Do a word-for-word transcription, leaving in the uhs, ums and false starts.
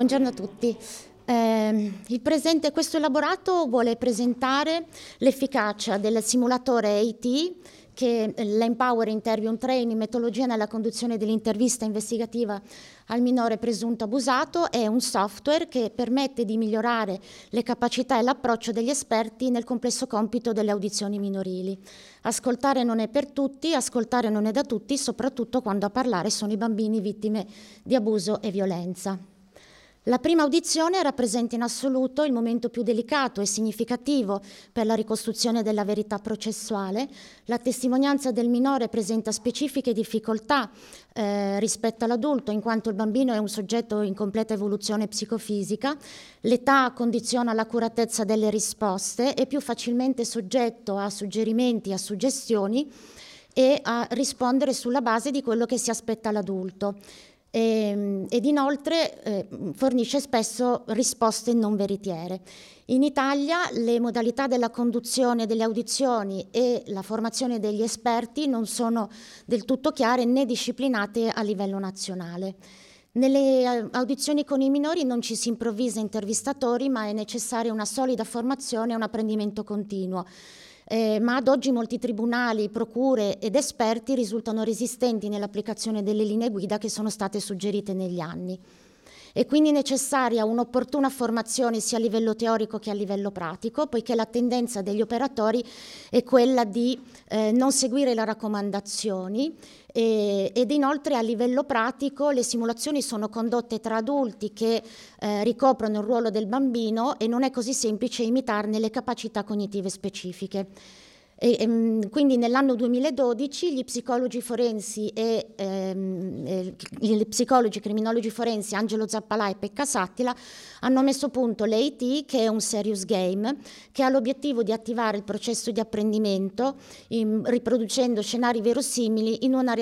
Buongiorno a tutti. Eh, il presente, questo elaborato vuole presentare l'efficacia del simulatore A T, che è l'Empower Interview Training, metodologia nella conduzione dell'intervista investigativa al minore presunto abusato. È un software che permette di migliorare le capacità e l'approccio degli esperti nel complesso compito delle audizioni minorili. Ascoltare non è per tutti, ascoltare non è da tutti, soprattutto quando a parlare sono i bambini vittime di abuso e violenza. La prima audizione rappresenta in assoluto il momento più delicato e significativo per la ricostruzione della verità processuale. La testimonianza del minore presenta specifiche difficoltà eh, rispetto all'adulto, in quanto il bambino è un soggetto in completa evoluzione psicofisica. L'età condiziona l'accuratezza delle risposte, è più facilmente soggetto a suggerimenti, a suggestioni e a rispondere sulla base di quello che si aspetta l'adulto. E, ed inoltre eh, fornisce spesso risposte non veritiere. In Italia le modalità della conduzione delle audizioni e la formazione degli esperti non sono del tutto chiare né disciplinate a livello nazionale. Nelle audizioni con i minori non ci si improvvisa intervistatori, ma è necessaria una solida formazione e un apprendimento continuo. Eh, ma ad oggi molti tribunali, procure ed esperti risultano resistenti nell'applicazione delle linee guida che sono state suggerite negli anni. È quindi necessaria un'opportuna formazione sia a livello teorico che a livello pratico, poiché la tendenza degli operatori è quella di eh, non seguire le raccomandazioni e, ed inoltre a livello pratico le simulazioni sono condotte tra adulti che eh, ricoprono il ruolo del bambino e non è così semplice imitarne le capacità cognitive specifiche. E, e, quindi nell'anno duemiladodici gli psicologi forensi e ehm, eh, gli psicologi criminologi forensi Angelo Zappalà e Pekka Sattila hanno messo a punto l'A T, che è un serious game che ha l'obiettivo di attivare il processo di apprendimento in, riproducendo scenari verosimili in una